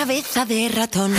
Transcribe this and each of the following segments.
cabeza de ratón.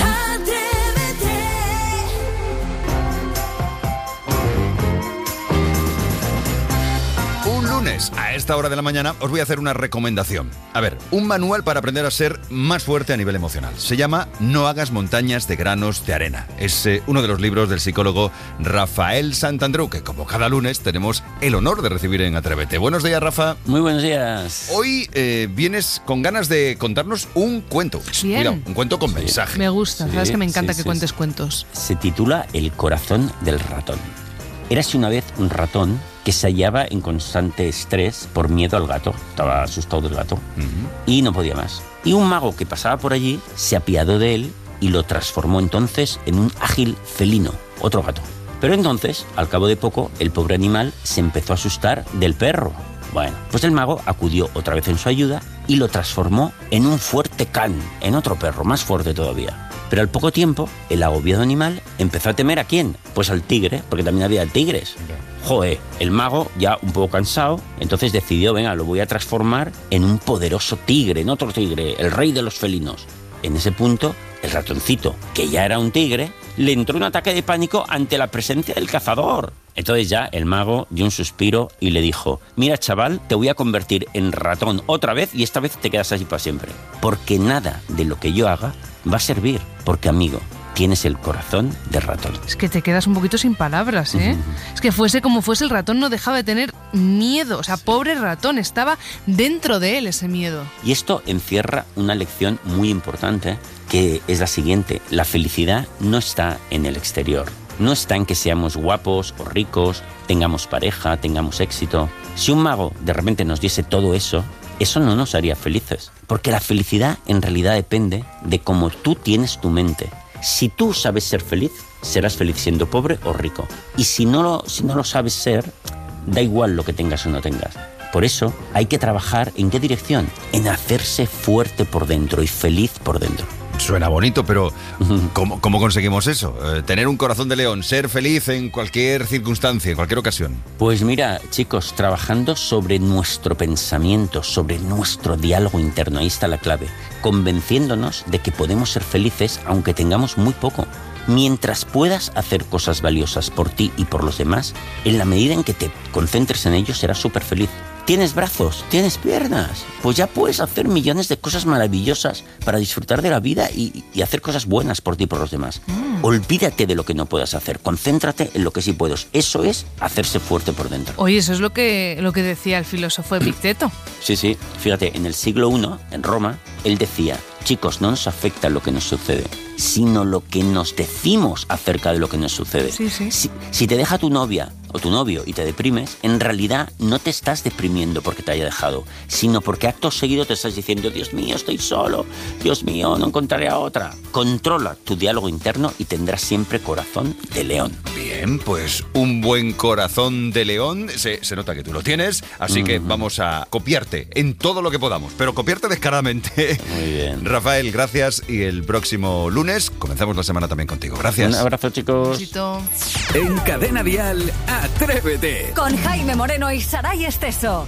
Lunes, a esta hora de la mañana, os voy a hacer una recomendación. A ver, un manual para aprender a ser más fuerte a nivel emocional. Se llama No hagas montañas de granos de arena. Es uno de los libros del psicólogo Rafael Santandreu, que como cada lunes tenemos el honor de recibir en Atrévete. Buenos días, Rafa. Muy buenos días. Hoy vienes con ganas de contarnos un cuento. Bien. Mira, un cuento con mensaje. Me gusta, Sí, sabes que me encanta sí, que sí, cuentes sí. cuentos. Se titula El corazón del ratón. Érase una vez un ratón que se hallaba en constante estrés por miedo al gato. Estaba asustado del gato y no podía más. Y un mago que pasaba por allí se apiadó de él y lo transformó entonces en un ágil felino, otro gato. Pero entonces, al cabo de poco, el pobre animal se empezó a asustar del perro. Bueno, pues el mago acudió otra vez en su ayuda y lo transformó en un fuerte can, en otro perro, más fuerte todavía. Pero al poco tiempo, el agobiado animal empezó a temer ¿a quién? Pues al tigre, porque también había tigres. Joder, el mago, ya un poco cansado, entonces decidió, venga, lo voy a transformar en un poderoso tigre, en otro tigre, el rey de los felinos. En ese punto, el ratoncito, que ya era un tigre, le entró un ataque de pánico ante la presencia del cazador. Entonces ya el mago dio un suspiro y le dijo: mira, chaval, te voy a convertir en ratón otra vez y esta vez te quedas así para siempre. Porque nada de lo que yo haga va a servir, porque, amigo, tienes el corazón de ratón. Es que te quedas un poquito sin palabras, ¿eh? Es que fuese como fuese, el ratón no dejaba de tener miedo. O sea, pobre ratón, estaba dentro de él ese miedo. Y esto encierra una lección muy importante, que es la siguiente: la felicidad no está en el exterior. No está en que seamos guapos o ricos, tengamos pareja, tengamos éxito. Si un mago de repente nos diese todo eso, eso no nos haría felices. Porque la felicidad en realidad depende de cómo tú tienes tu mente. Si tú sabes ser feliz, serás feliz siendo pobre o rico. Y si no lo sabes ser, da igual lo que tengas o no tengas. Por eso hay que trabajar ¿en qué dirección? En hacerse fuerte por dentro y feliz por dentro. Suena bonito, pero ¿cómo conseguimos eso? Tener un corazón de león, ser feliz en cualquier circunstancia, en cualquier ocasión. Pues mira, chicos, trabajando sobre nuestro pensamiento, sobre nuestro diálogo interno, ahí está la clave, convenciéndonos de que podemos ser felices aunque tengamos muy poco. Mientras puedas hacer cosas valiosas por ti y por los demás, en la medida en que te concentres en ellos serás súper feliz. ¿Tienes brazos? ¿Tienes piernas? Pues ya puedes hacer millones de cosas maravillosas para disfrutar de la vida y hacer cosas buenas por ti y por los demás. Olvídate de lo que no puedas hacer, concéntrate en lo que sí puedes. Eso es hacerse fuerte por dentro. Oye, eso es lo que decía el filósofo Epicteto. Sí, fíjate, en el siglo I, en Roma, él decía: chicos, no nos afecta lo que nos sucede, sino lo que nos decimos acerca de lo que nos sucede. Sí. Si te deja tu novia o tu novio y te deprimes, en realidad no te estás deprimiendo porque te haya dejado, sino porque acto seguido te estás diciendo: Dios mío, estoy solo, Dios mío, no encontraré a otra. Controla tu diálogo interno y tendrás siempre corazón de león. Bien, pues un buen corazón de león, se nota que tú lo tienes, así que vamos a copiarte en todo lo que podamos, pero copiarte descaradamente. Muy bien. Rafael, gracias, y el próximo lunes comenzamos la semana también contigo. Gracias. Un abrazo, chicos. Besito. En Cadena Dial, Atrévete. Con Jaime Moreno y Saray Esteso.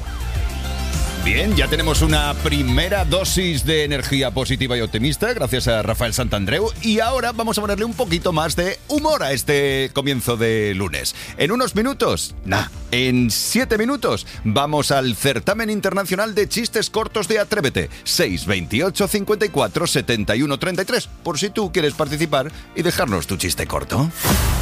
Bien, ya tenemos una primera dosis de energía positiva y optimista gracias a Rafael Santandreu, y ahora vamos a ponerle un poquito más de humor a este comienzo de lunes. En unos minutos, en 7 minutos, vamos al certamen internacional de chistes cortos de Atrévete. 628 54 71 33, por si tú quieres participar y dejarnos tu chiste corto.